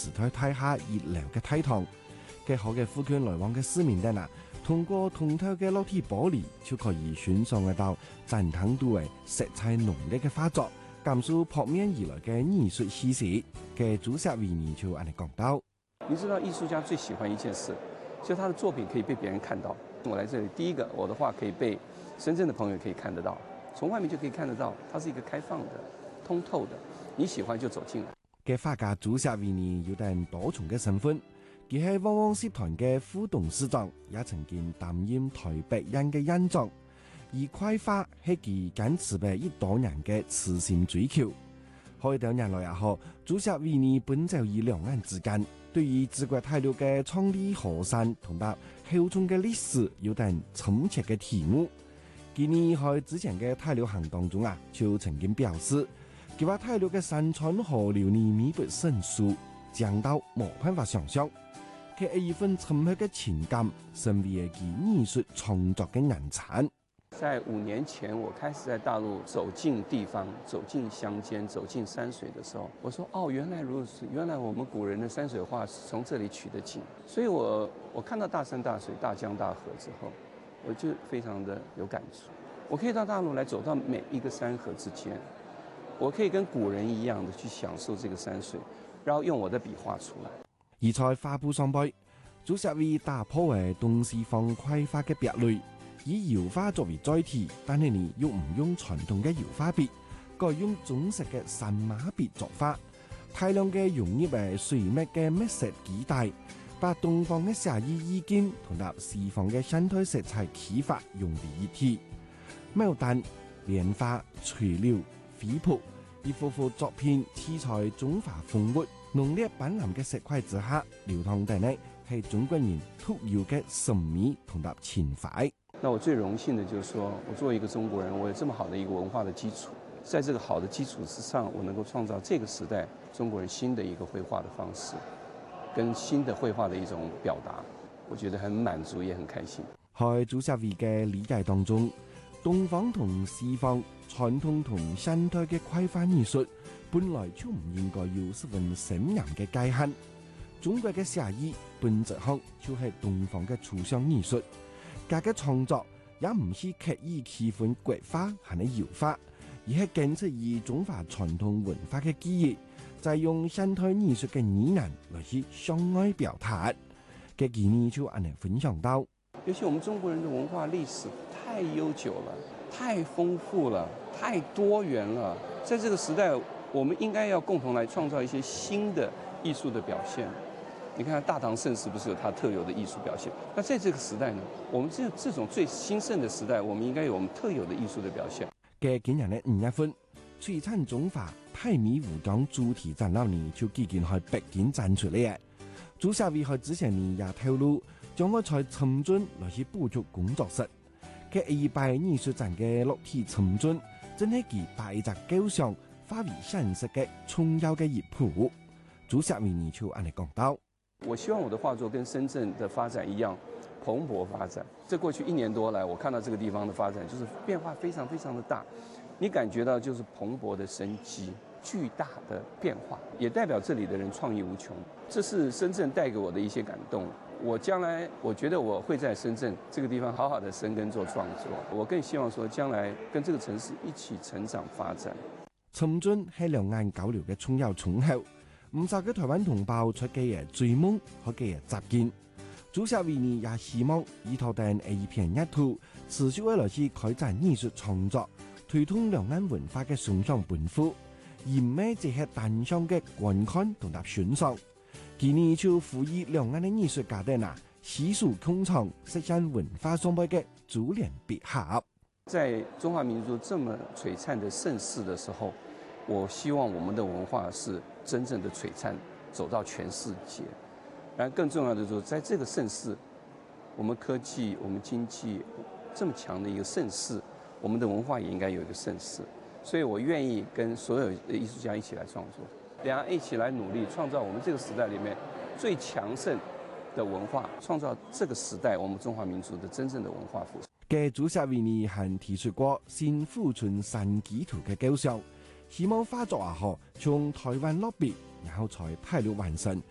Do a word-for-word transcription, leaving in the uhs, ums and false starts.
時代大廈熱鬧嘅大堂。嘅好嘅附近來往嘅市民哋啊，通過通透嘅落地玻璃，就可以欣賞得到展廳度嘅色彩濃烈嘅畫作，感受撲面而來嘅藝術氣息。嘅主席維尼就按你講到， 你知道藝術家最喜歡一件事，就他的作品可以被別人看到。我來這裡，第一個我的畫可以被深圳的朋友可以看得到，從外面就可以看得到，它是一個開放的、通透的，你喜歡就走進來。 嘅畫家主席維尼有等多重嘅身份，佢係旺旺集團嘅副董事長，也曾經擔任台北人嘅院長。而繪畫係佢堅持嘅一多年嘅慈善追求。開多年來也好，主席維尼奔走於兩岸之間，對於中國大陸嘅創立河山同埋厚重嘅歷史有等深切嘅體悟。今年喺之前嘅大陸行當中啊，就曾經表示，佢話大陸嘅山川河流呢彌不勝數，講到冇辦法想象。佢係一份深刻嘅情感，成為佢藝術創作嘅人產。 在五年前，我開始在大陸走進地方、走進鄉間、走進山水的時候，我說：哦，原來如此，原來我們古人的山水畫是從這裡取的景。所以我我看到大山大水、大江大河之後，我就非常的有感觸。我可以到大陸來走到每一個山河之間，我可以跟古人一樣的去享受這個山水，然後用我的筆畫出來。 而在畫布上背，主席為打破嘅東西方繪畫嘅壁壘。以油畫作為載體，但係你又唔用傳統嘅油畫筆，改用中式嘅神馬筆作畫，大量嘅融入誒水墨嘅墨色基底，把東方嘅寫意意境同埋西方嘅生態色彩啟發融為一體。牡丹、蓮花、垂柳、飛瀑，一幅幅作品題材中華風物，濃烈斑斕嘅色塊之下，流淌地呢係中國人特有嘅神秘同埋情懷。 那我最榮幸的就是說，我作為一個中國人，我有這麼好的一個文化的基礎，在這個好的基礎之上，我能夠創造這個時代中國人新的一個繪畫的方式，跟新的繪畫的一種表達，我覺得很滿足，也很開心。 喺主席為嘅理解當中，東方同西方、傳統同現代嘅繪畫藝術，本來就唔應該有十分鮮明嘅界限。中國嘅寫意本質上就係東方嘅抽象藝術。佢嘅創作也唔係刻意區分國畫係咪油畫，而係堅持以中華傳統文化嘅記憶，就係用現代藝術嘅語言來去向外表達。嘅建議就按嚟分享到， 尤其我們中國人的文化歷史太悠久了，太豐富了，太多元了。在這個時代，我們應該要共同來創造一些新的藝術的表現。你看大唐盛世不是有它特有的藝術表現？那在這個時代呢，我們這這種最興盛的時代，我們應該有我們特有的藝術的表現。 嘅今日呢五月份，璀璨中華太米湖江主題展覽呢就即將喺北京展出嚟嘅。主席為喺之前呢也透露，將會在深圳來去布局工作室。嘅二百藝術展嘅落地深圳，真係其把一隻構想化為現實嘅重要嘅一步。主席為你就按你講到。 我希望我的畫作跟深圳的發展一樣蓬勃發展。這過去一年多來，我看到這個地方的發展，就是變化非常非常的大，你感覺到就是蓬勃的生機，巨大的變化，也代表這裡的人創意無窮。這是深圳帶給我的一些感動。我將來我覺得我會在深圳這個地方好好的生根做創作。我更希望說將來跟這個城市一起成長發展。 深圳係兩岸交流嘅重要窗口。唔少嘅台灣同胞出嘅嘢追夢，學嘅嘢習見。主席維尼也希望依托定 A 片一圖，持續來去開展藝術創作，推動兩岸文化嘅雙向奔赴，而唔係只係單向嘅觀看同埋欣賞。今年就呼籲兩岸嘅藝術家哋啊，攜手共創實現文化雙倍嘅珠聯璧合。 在中華民族這麼璀璨的盛世的時候，我希望我們的文化是真正的璀璨，走到全世界。然後更重要的就是，在這個盛世，我們科技、我們經濟這麼強的一個盛世，我們的文化也應該有一個盛世。所以我願意跟所有的藝術家一起來創作，兩人一起來努力，創造我們這個時代裏面最強盛的文化，創造這個時代我們中華民族的真正的文化復興。 嘅主席維尼還提出過新富春山居圖嘅構想。希望畫作也好，從台灣落筆，然後在大陸完成。